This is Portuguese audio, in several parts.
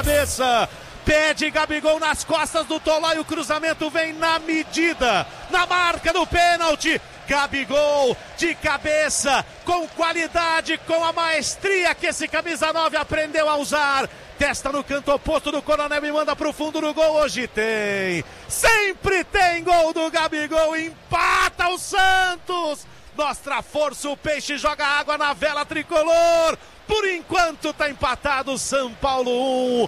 cabeça. Pede Gabigol nas costas do Tolói, o cruzamento vem na medida, na marca do pênalti. Gabigol de cabeça, com qualidade, com a maestria que esse camisa 9 aprendeu a usar. Testa no canto oposto do Coronel e manda pro fundo do gol. Hoje tem, sempre tem gol do Gabigol, empata o Santos. Mostra força, o Peixe joga água na vela tricolor. Por enquanto tá empatado, São Paulo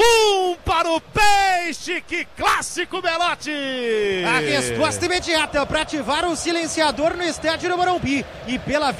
1 para o Peixe. Que clássico, Belotti! A resposta imediata para ativar o silenciador no estádio do Morumbi. E pela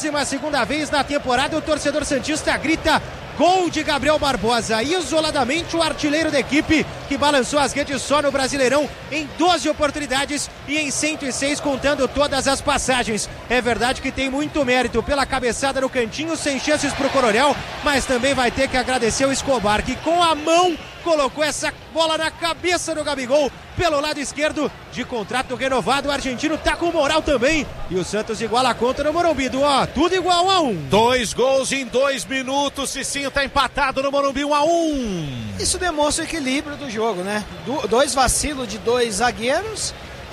22ª vez na temporada, o torcedor santista grita: gol de Gabriel Barbosa, isoladamente o artilheiro da equipe, que balançou as redes só no Brasileirão em 12 oportunidades e em 106 contando todas as passagens. É verdade que tem muito mérito pela cabeçada no cantinho, sem chances pro Coronel, mas também vai ter que agradecer o Escobar, que com a mão colocou essa bola na cabeça do Gabigol pelo lado esquerdo. De contrato renovado, o argentino tá com moral também. E o Santos iguala a conta no Morumbi, tudo igual a 1. 2 gols em 2 minutos, Cicinho tá empatado no Morumbi 1-1. Isso demonstra o equilíbrio do jogo, né? 2 vacilos de 2 zagueiros.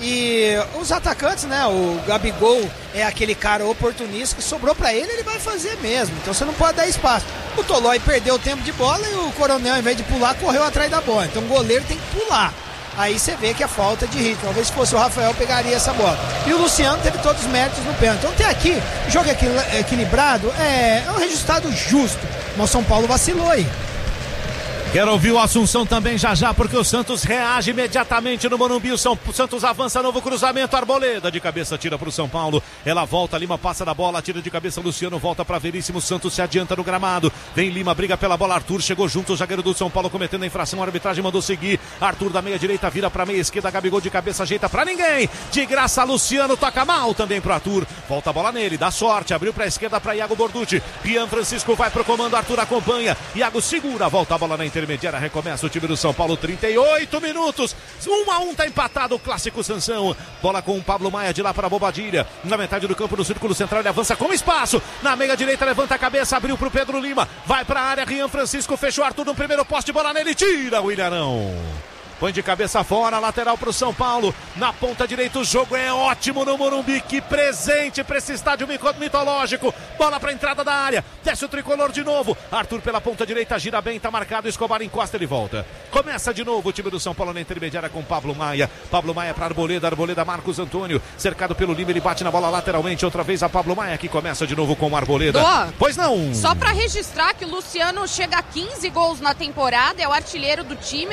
E os atacantes, né? O Gabigol é aquele cara oportunista que sobrou pra ele, ele vai fazer mesmo. Então você não pode dar espaço. O Tolói perdeu o tempo de bola e o Coronel, em vez de pular, correu atrás da bola. Então o goleiro tem que pular. Aí você vê que é falta de ritmo. Talvez se fosse o Rafael, pegaria essa bola. E o Luciano teve todos os méritos no pênalti. Então tem aqui, jogo equilibrado, é um resultado justo. Mas o São Paulo vacilou aí. Quero ouvir o Assunção também já, porque o Santos reage imediatamente no Morumbi. O Santos avança, novo cruzamento, Arboleda de cabeça, tira para o São Paulo. Ela volta, Lima passa da bola, tira de cabeça, Luciano volta para Veríssimo. Santos se adianta no gramado. Vem Lima, briga pela bola, Arthur chegou junto, o zagueiro do São Paulo cometendo a infração, a arbitragem mandou seguir. Arthur da meia direita vira para meia esquerda, Gabigol de cabeça, ajeita para ninguém. De graça, Luciano toca mal também pro Arthur. Volta a bola nele, dá sorte, abriu para a esquerda para Iago Borducci. Rian Francisco vai pro comando, Arthur acompanha. Iago segura, volta a bola na intermediária, recomeça o time do São Paulo, 38 minutos, 1-1, tá empatado o clássico Sansão. Bola com o Pablo Maia de lá para Bobadilha, na metade do campo, no círculo central, ele avança com espaço, na meia direita, levanta a cabeça, abriu pro Pedro Lima, vai pra área, Rian Francisco, fechou Arthur no primeiro poste, bola nele, tira o Ilharão. Põe de cabeça fora, lateral pro São Paulo, na ponta direita, o jogo é ótimo no Morumbi, que presente para esse estádio mitológico, bola pra entrada da área, desce o tricolor de novo, Arthur pela ponta direita, gira bem, tá marcado, Escobar encosta, ele volta, começa de novo o time do São Paulo na intermediária com Pablo Maia pra Arboleda, Marcos Antônio, cercado pelo Lima, ele bate na bola lateralmente, outra vez a Pablo Maia, que começa de novo com o Arboleda. Pois não? Só pra registrar que o Luciano chega a 15 gols na temporada, é o artilheiro do time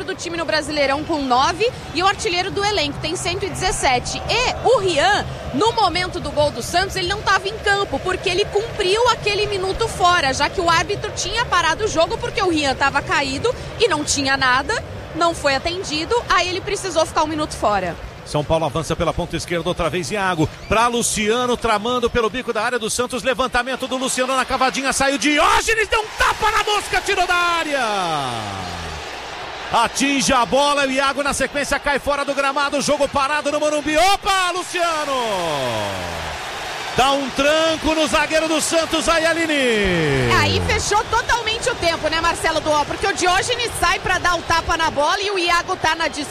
no Brasileirão com 9 e o artilheiro do elenco tem 117. E o Rian, no momento do gol do Santos, ele não estava em campo porque ele cumpriu aquele minuto fora, já que o árbitro tinha parado o jogo porque o Rian estava caído e não tinha nada, não foi atendido, aí ele precisou ficar 1 minuto fora. São Paulo avança pela ponta esquerda, outra vez Iago, pra Luciano, tramando pelo bico da área do Santos, levantamento do Luciano na cavadinha, saiu Diógenes, deu um tapa na mosca, tirou da área. Atinge a bola, o Iago na sequência cai fora do gramado, jogo parado no Morumbi. Opa, Luciano! Dá um tranco no zagueiro do Santos, aí Aline. Aí fechou totalmente o tempo, né, Marcelo Duó? Porque o Diógenes sai pra dar o tapa na bola e o Iago tá na